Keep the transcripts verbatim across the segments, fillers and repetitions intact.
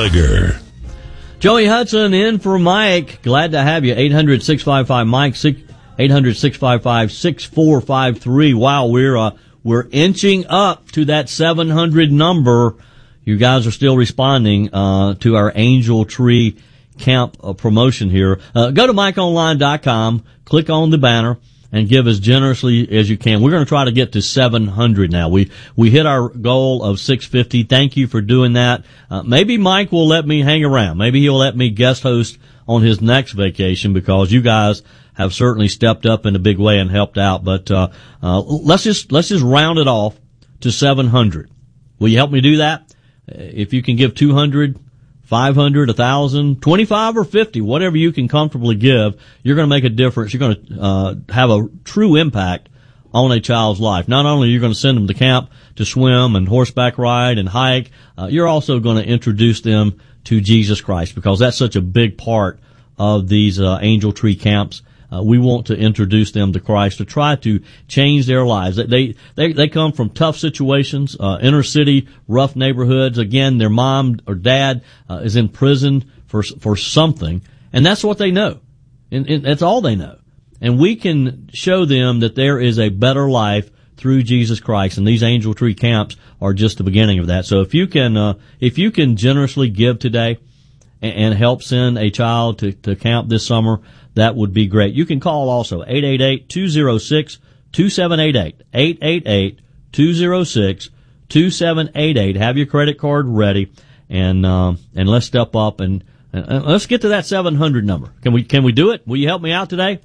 Gallagher. Joey Hudson in for Mike. Glad to have you. eight hundred, six five five, Mike, eight hundred, six five five, six four five three. Wow, we're, uh, we're inching up to that seven hundred number. You guys are still responding, uh, to our Angel Tree Camp uh, promotion here. Uh, go to mike online dot com, click on the banner, and give as generously as you can. We're going to try to get to seven hundred now. We, we hit our goal of six fifty. Thank you for doing that. Uh, maybe Mike will let me hang around. Maybe he'll let me guest host on his next vacation because you guys have certainly stepped up in a big way and helped out. But, uh, uh, let's just, let's just round it off to seven hundred. Will you help me do that? If you can give two hundred, five hundred, one thousand, twenty-five or fifty, whatever you can comfortably give, you're going to make a difference. You're going to uh, have a true impact on a child's life. Not only are you going to send them to camp to swim and horseback ride and hike, uh, you're also going to introduce them to Jesus Christ because that's such a big part of these uh, Angel Tree camps. Uh, we want to introduce them to Christ to try to change their lives. They they they come from tough situations, uh, inner city, rough neighborhoods. Again, their mom or dad uh, is in prison for for something, and that's what they know, and, and that's all they know. And we can show them that there is a better life through Jesus Christ, and these Angel Tree camps are just the beginning of that. So if you can uh, if you can generously give today and, and help send a child to to camp this summer, that would be great. You can call also eight eight eight, two oh six, two seven eight eight, eight eight eight, two oh six, two seven eight eight. Have your credit card ready, and um, and let's step up and, and let's get to that seven hundred number. Can we can we do it? Will you help me out today?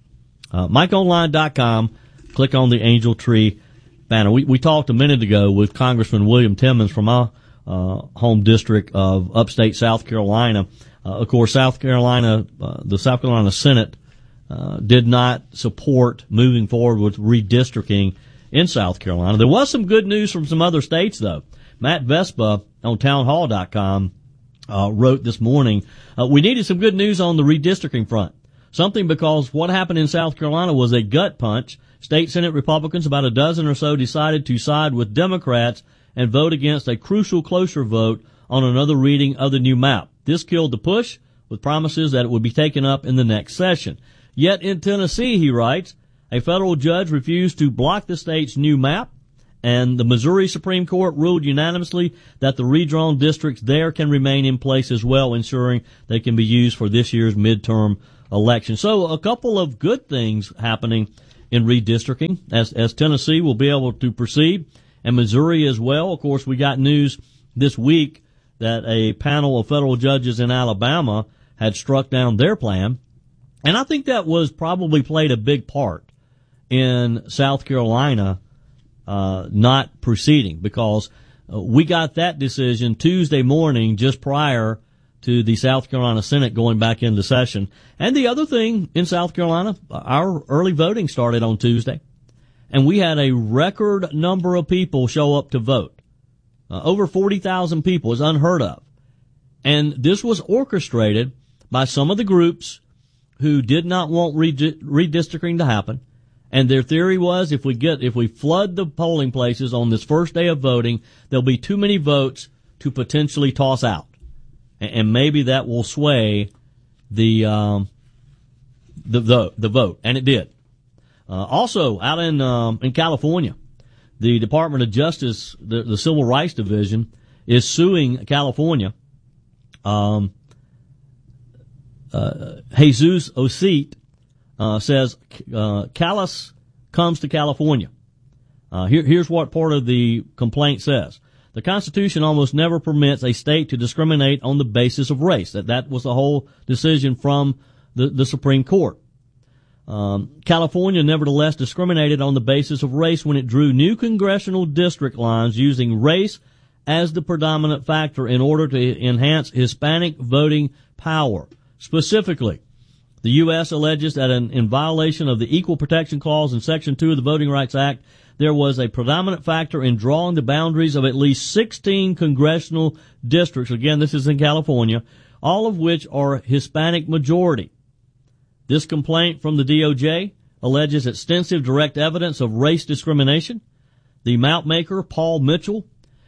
Uh, mike online dot com. Click on the Angel Tree banner. We we talked a minute ago with Congressman William Timmons from our uh, home district of upstate South Carolina. Uh, of course, South Carolina, uh, the South Carolina Senate, uh, did not support moving forward with redistricting in South Carolina. There was some good news from some other states, though. Matt Vespa on town hall dot com, uh, wrote this morning, uh, we needed some good news on the redistricting front. Something because what happened in South Carolina was a gut punch. State Senate Republicans, about a dozen or so, decided to side with Democrats and vote against a crucial cloture vote on another reading of the new map. This killed the push with promises that it would be taken up in the next session. Yet in Tennessee, he writes, a federal judge refused to block the state's new map, and the Missouri Supreme Court ruled unanimously that the redrawn districts there can remain in place as well, ensuring they can be used for this year's midterm election. So a couple of good things happening in redistricting as, as Tennessee will be able to proceed, and Missouri as well. Of course, we got news this week that a panel of federal judges in Alabama had struck down their plan. And I think that was probably played a big part in South Carolina uh not proceeding because uh, we got that decision Tuesday morning just prior to the South Carolina Senate going back into session. And the other thing in South Carolina, our early voting started on Tuesday, and we had a record number of people show up to vote. Uh, over forty thousand people is unheard of. And this was orchestrated by some of the groups who did not want redi- redistricting to happen. And their theory was if we get, if we flood the polling places on this first day of voting, there'll be too many votes to potentially toss out. And, and maybe that will sway the, um, the, the, the vote. And it did. Uh, also out in, um, in California, the Department of Justice, the, the Civil Rights Division, is suing California. Um, uh, Jesus Osite, uh, says, uh, Callis comes to California. Uh, here, here's what part of the complaint says. The Constitution almost never permits a state to discriminate on the basis of race. That, that was the whole decision from the, the Supreme Court. Um, California nevertheless discriminated on the basis of race when it drew new congressional district lines using race as the predominant factor in order to enhance Hispanic voting power. Specifically, the U S alleges that in, in violation of the Equal Protection Clause in Section two of the Voting Rights Act, there was a predominant factor in drawing the boundaries of at least sixteen congressional districts. Again, this is in California, all of which are Hispanic majority. This complaint from the D O J alleges extensive direct evidence of race discrimination. The map maker, Paul Mitchell,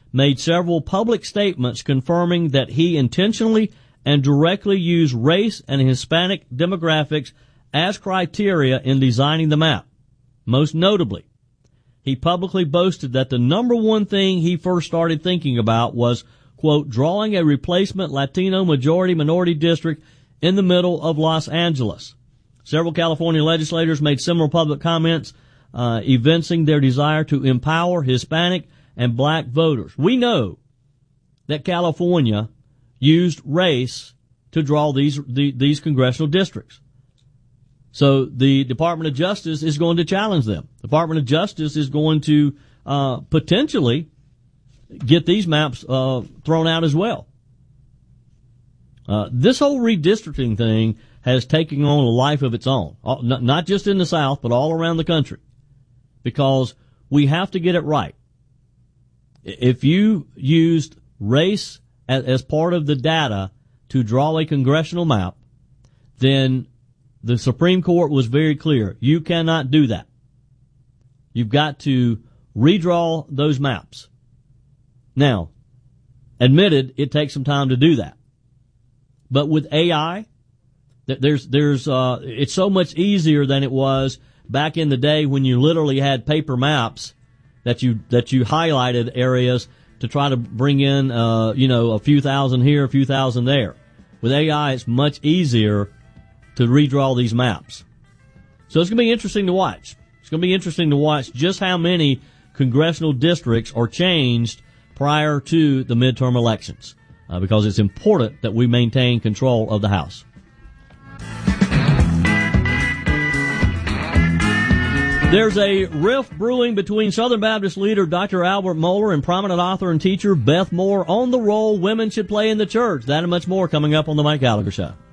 made several public statements confirming that he intentionally and directly used race and Hispanic demographics as criteria in designing the map. Most notably, he publicly boasted that the number one thing he first started thinking about was, quote, drawing a replacement Latino majority minority district in the middle of Los Angeles. Several California legislators made similar public comments, uh, evincing their desire to empower Hispanic and black voters. We know that California used race to draw these the, these congressional districts. So the Department of Justice is going to challenge them. The Department of Justice is going to uh, potentially get these maps uh, thrown out as well. Uh, this whole redistricting thing has taken on a life of its own, not just in the South, but all around the country, because we have to get it right. If you used race as, as part of the data to draw a congressional map, then the Supreme Court was very clear. You cannot do that. You've got to redraw those maps. Now, admitted, it takes some time to do that. But with A I, there's, there's, uh, it's so much easier than it was back in the day when you literally had paper maps that you, that you highlighted areas to try to bring in, uh, you know, a few thousand here, a few thousand there. With A I, it's much easier to redraw these maps. So it's going to be interesting to watch. It's going to be interesting to watch just how many congressional districts are changed prior to the midterm elections, uh, because it's important that we maintain control of the House. There's a rift brewing between Southern Baptist leader Doctor Albert Mohler and prominent author and teacher Beth Moore on the role women should play in the church. That and much more coming up on the Mike Gallagher Show.